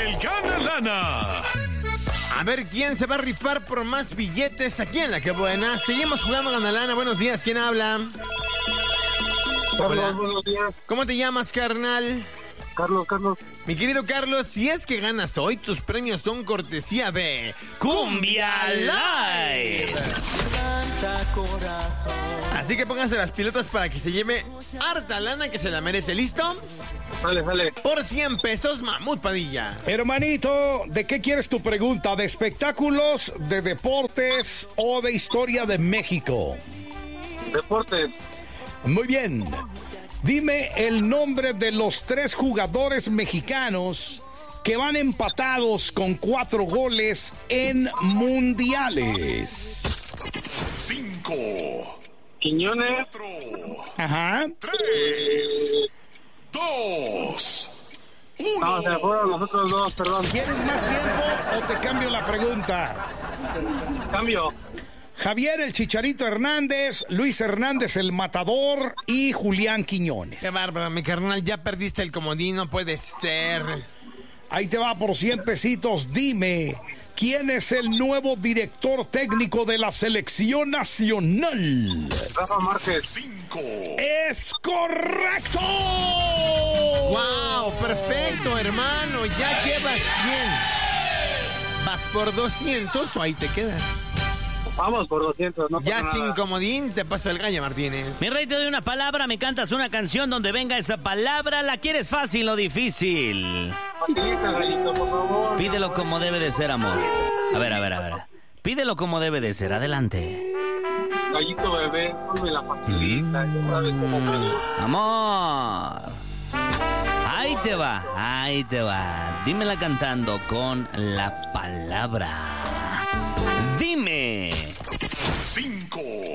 el Gana Lana. A ver, ¿quién se va a rifar por más billetes aquí en La Que Buena? Seguimos jugando Gana Lana. Buenos días, ¿quién habla? Carlos, buenos días. ¿Cómo te llamas, carnal? Carlos. Mi querido Carlos, si es que ganas hoy, tus premios son cortesía de Cumbia Live. Así que pónganse las pilotas para que se lleve harta lana que se la merece. ¿Listo? Sale. Por 100 pesos, Mamut Padilla. Hermanito, ¿de qué quieres tu pregunta? ¿De espectáculos, de deportes o de historia de México? Deportes. Muy bien. Dime el nombre de los 3 jugadores mexicanos que van empatados con 4 goles en mundiales. 5, Quiñones. 4, Ajá. 3, 2, 1. No, se fueron los otros 2, perdón. ¿Quieres más tiempo o te cambio la pregunta? Cambio. Javier el Chicharito Hernández, Luis Hernández el Matador y Julián Quiñones. Qué bárbaro, mi carnal, ya perdiste el comodín, no puede ser. Ahí te va por 100 pesitos. Dime, ¿quién es el nuevo director técnico de la selección nacional? Rafa Márquez. 5. ¡Es correcto! ¡Wow! Perfecto, hermano, ya llevas 100. ¿Vas por 200 o ahí te quedas? Vamos por 200, no pasa Ya nada. sin comodín te pasa el gallo, Martínez. Mi rey, te doy una palabra, me cantas una canción donde venga esa palabra. ¿La quieres fácil o difícil? Facilita, gallito, por favor. Pídelo como debe de ser, amor. A ver. Pídelo como debe de ser, adelante. Gallito bebé, ponme la facilita. Ya sabes cómo me... Amor. Ahí te va. Dímela cantando con la palabra. Dime. 5,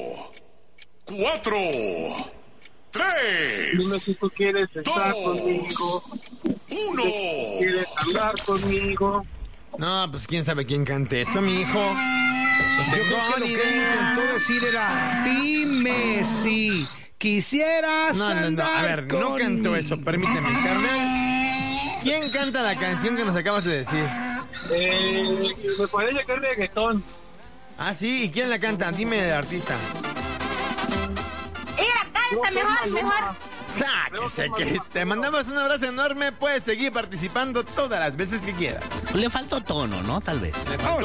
4, 3, Dime si tú quieres estar 2, conmigo. 1. ¿Quieres hablar conmigo? No, pues quién sabe quién cante eso, mi hijo. Yo creo que lo que él intentó decir era: dime si quisieras No. A andar ver, no cantó eso, permíteme, carnal. ¿Quién canta la canción que nos acabas de decir? Me parece que es reggaetón. Ah, sí, ¿y quién la canta? Dime el artista. Canta mejor. Sáquese, que te mandamos un abrazo enorme. Puedes seguir participando todas las veces que quieras. Le faltó tono, ¿no? Tal vez.